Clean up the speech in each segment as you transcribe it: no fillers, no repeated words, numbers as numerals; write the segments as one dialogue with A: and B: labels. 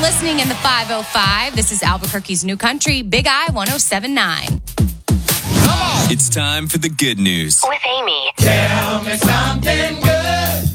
A: listening in the 505. This is Albuquerque's New Country, Big I 107.9.
B: It's time for the good news.
C: With Amy.
D: Tell me something good.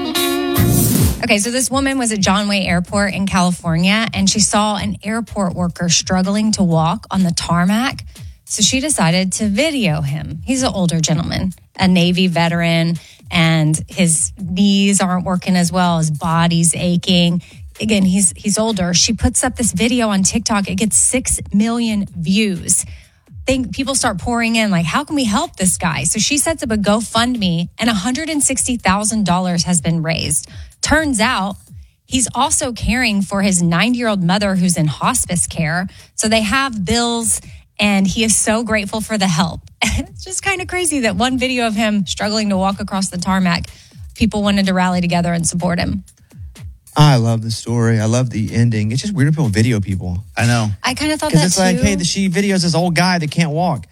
A: Okay, so this woman was at John Way Airport in California, and she saw an airport worker struggling to walk on the tarmac. So she decided to video him. He's an older gentleman, a Navy veteran, and his knees aren't working as well. His body's aching. Again, he's older. She puts up this video on TikTok. It gets 6 million views. People start pouring in, like, how can we help this guy? So she sets up a GoFundMe, and $160,000 has been raised. Turns out he's also caring for his 90-year-old mother who's in hospice care. So they have bills, and he is so grateful for the help. It's just kind of crazy that one video of him struggling to walk across the tarmac, people wanted to rally together and support him.
E: I love the story. I love the ending. It's just weird people video people.
F: I know.
A: I kind of thought that too.
E: Because it's like, hey, she videos this old guy that can't walk.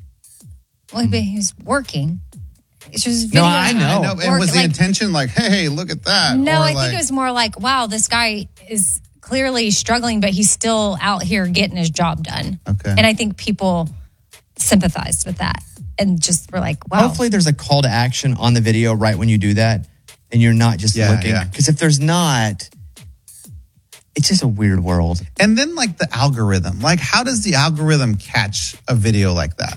A: Well, he's working. It's just
E: No,
A: videos.
E: I know.
F: And was the intention like, hey, look at that?
A: No,
F: Or
A: I think it was more like, wow, this guy is clearly struggling, but he's still out here getting his job done.
F: Okay.
A: And I think people sympathized with that and just were like, wow.
E: Hopefully there's a call to action on the video right when you do that, and you're not just looking. Because if there's not, it's just a weird world.
F: And then like the algorithm, like how does the algorithm catch a video like that?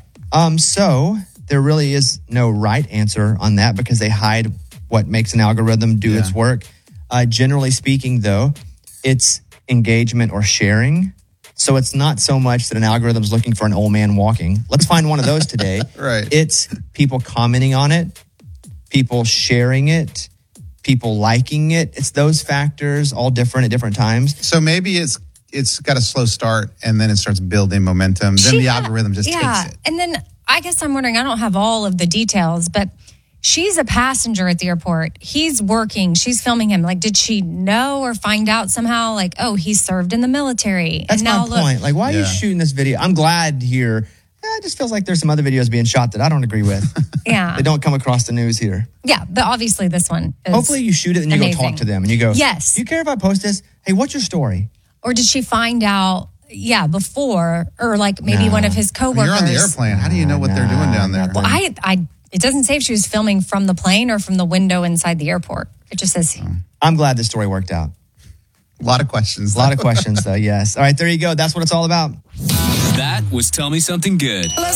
E: So there really is no right answer on that because they hide what makes an algorithm do its work. Generally speaking, though, it's engagement or sharing. So it's not so much that an algorithm is looking for an old man walking. Let's find one of those today.
F: Right.
E: It's people commenting on it, people sharing it, people liking it. It's those factors, all different at different times.
F: So maybe it's got a slow start and then it starts building momentum. Then the algorithm just takes it.
A: And then I guess I'm wondering, I don't have all of the details, but she's a passenger at the airport. He's working. She's filming him. Like, did she know or find out somehow, like, oh, he served in the military?
E: That's my point. Like, why are you shooting this video? I'm glad here. It just feels like there's some other videos being shot that I don't agree with.
A: Yeah.
E: They don't come across the news here.
A: Yeah, but obviously this one is
E: Hopefully you shoot it and you go talk to them and you go,
A: yes.
E: Do you care if I post this? Hey, what's your story?
A: Or did she find out, before, or like maybe one of his coworkers?
F: You're on the airplane. How do you know what they're doing down there?
A: Well, it doesn't say if she was filming from the plane or from the window inside the airport. It just says.
E: I'm glad this story worked out.
F: A lot of questions.
E: A lot of questions, though, yes. All right, there you go. That's what it's all about.
B: That was Tell Me Something Good.